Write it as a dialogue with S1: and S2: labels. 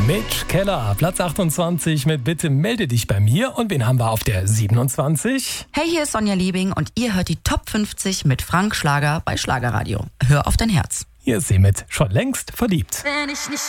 S1: Mitch Keller, Platz 28 mit Bitte melde dich bei mir. Und wen haben wir auf der 27?
S2: Hey, hier ist Sonja Liebing und ihr hört die Top 50 mit Frank Schlager bei Schlagerradio. Hör auf dein Herz.
S1: Hier ist sie mit Schon längst verliebt.
S3: Wenn ich nicht